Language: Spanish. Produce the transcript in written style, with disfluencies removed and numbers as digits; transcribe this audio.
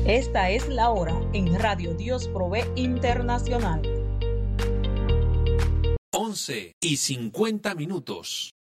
Esta es la hora en Radio Dios Provee Internacional. 11:50.